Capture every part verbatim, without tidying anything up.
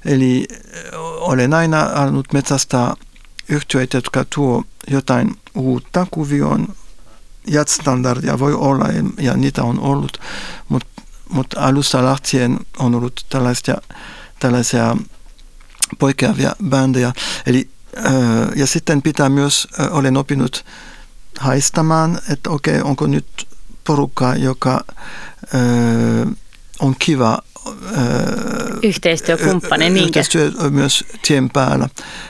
Eli olen aina halunnut metsästää yhtyeitä, jotka tuo jotain uutta kuvioon. Jazz-standardia voi olla ja niitä on ollut, mutta mut alusta lähtien on ollut tällaisia, tällaisia poikkeavia bändejä. Eli, ja sitten pitää myös, olen oppinut haistamaan, että okei, okay, onko nyt porukka, joka on kiva yhteistyökumppani, niinkö? Yhteistyö myös tien päällä.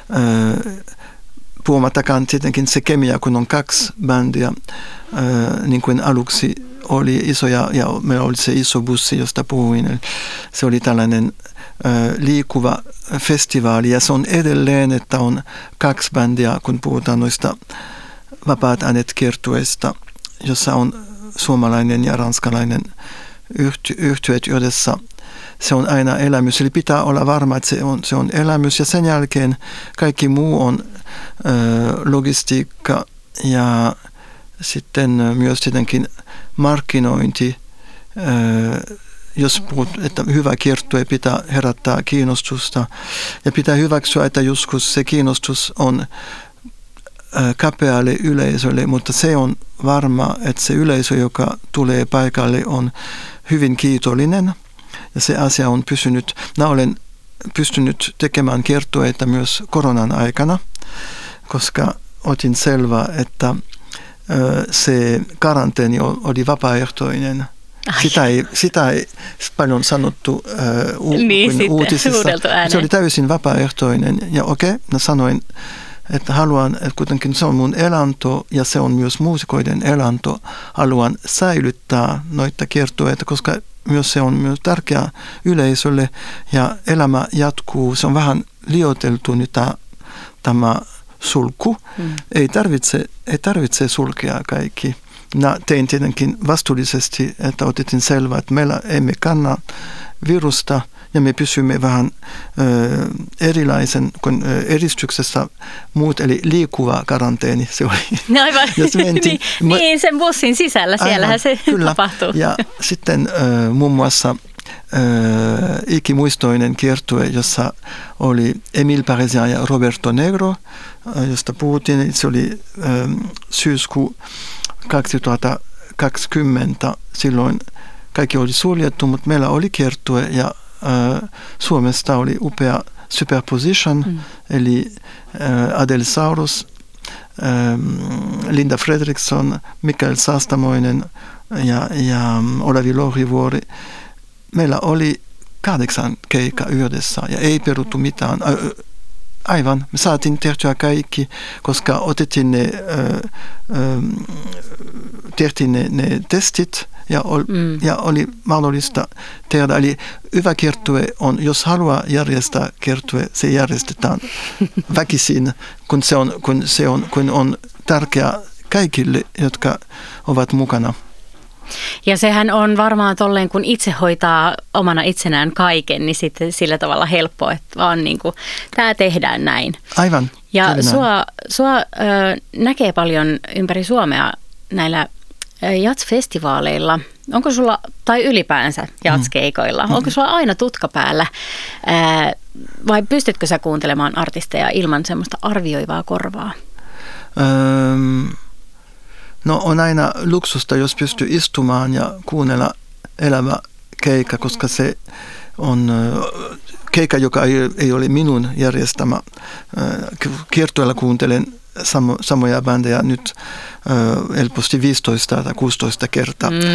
Puhumattakaan tietenkin se kemia, kun on kaksi bändiä, niin kuin aluksi oli iso, ja, ja meillä oli se iso bussi, josta puhuin. Se oli tällainen liikuva festivaali, ja se on edelleen, että on kaksi bändiä, kun puhutaan noista vapaat äänet kiertueista, jossa on suomalainen ja ranskalainen yhtyeet yhdessä. Se on aina elämys, eli pitää olla varma, että se on, se on elämys, ja sen jälkeen kaikki muu on ö, logistiikka ja sitten myös tietenkin markkinointi. Ö, jos puhut, että hyvä kiertue pitää herättää kiinnostusta, ja pitää hyväksyä, että joskus se kiinnostus on kapealle yleisölle, mutta se on varma, että se yleisö, joka tulee paikalle, on hyvin kiitollinen, ja se asia on pysynyt. Minä olen pystynyt tekemään kiertueita myös koronan aikana, koska otin selvää, että se karanteeni oli vapaaehtoinen. Sitä ei, sitä ei paljon sanottu uh, u- niin, uutisissa. Se oli täysin vapaaehtoinen, ja okei, okay, mä sanoin, että haluan, että kuitenkin se on mun elanto ja se on myös muusikoiden elanto. Haluan säilyttää noita kiertueita, koska myös se on myös tärkeää yleisölle ja elämä jatkuu. Se on vähän lioteltu nyt tämä sulku. Mm. Ei tarvitse, ei tarvitse sulkea kaikki. Minä tein tietenkin vastuullisesti, että otettiin selvää, että meillä emme kanna virusta, ja me pysymme vähän ö, erilaisen kuin ö, eristyksessä muut, eli liikuva karanteeni se oli. No aivan, niin, niin sen bussin sisällä, siellähän aivan, se kyllä tapahtuu. Ja sitten ö, muun muassa ö, ikimuistoinen kiertue, jossa oli Emile Parisien ja Roberto Negro, josta puhuttiin, se oli ö, syyskuu kaksituhattakaksikymmentä, silloin kaikki oli suljettu, mutta meillä oli kiertue, ja äh, Suomesta oli upea Superposition, mm. eli äh, Adel Saurus, äh, Linda Fredriksson, Mikael Saastamoinen ja, ja Olavi Lohrivuori. Meillä oli kahdeksan keikkaa yhdessä ja ei peruttu mitään. Aivan, me saatiin tehtyä kaikki, koska otettiin ne, ö, ö, tehtiin ne, ne testit ja, ol, mm. ja oli mahdollista tehdä. Eli hyvä kiertue on, jos haluaa järjestää kiertue, se järjestetään väkisin, kun se on, kun se on, kun on tärkeää kaikille, jotka ovat mukana. Ja sehän on varmaan tolleen, kun itse hoitaa omana itsenään kaiken, niin sitten sillä tavalla helppo, että vaan niin kuin, tämä tehdään näin. Aivan. Ja sua, sua ö, näkee paljon ympäri Suomea näillä jazz-festivaaleilla. Onko sulla, tai ylipäänsä jazz-keikoilla, mm. onko sulla aina tutka päällä, ää, vai pystytkö sä kuuntelemaan artisteja ilman semmoista arvioivaa korvaa? Um. No on aina luksusta, jos pystyy istumaan ja kuunnella elävä keikka, koska se on keikka, joka ei, ei ole minun järjestämä. Kiertueella kuuntelen samo, samoja bändejä nyt helposti viisitoista tai kuusitoista kertaa, mm.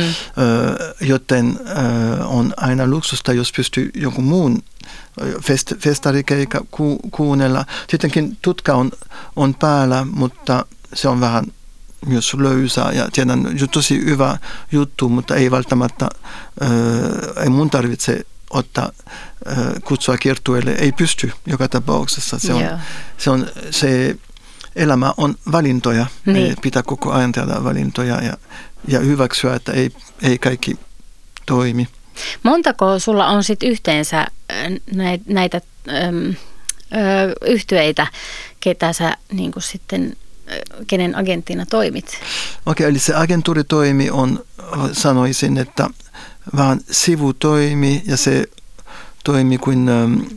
joten on aina luksusta, jos pystyy jonkun muun fest, festarikeikka ku, kuunnella. Tietenkin tutka on, on päällä, mutta se on vähän myös löysää ja tiedän tosi hyvä juttu, mutta ei välttämättä, äh, ei mun tarvitse ottaa äh, kutsua kiertueelle, ei pysty joka tapauksessa. Se on, yeah. se, on, se elämä on valintoja, niin. Pitää koko ajan tehdä valintoja ja, ja hyväksyä, että ei, ei kaikki toimi. Montako sulla on sitten yhteensä näitä, näitä ähm, äh, yhtyeitä, ketä sä niin kuin sitten kenen agenttina toimit? Okei, okay, eli se agentuuritoimi on, sanoisin, että vähän sivutoimi ja se toimi kuin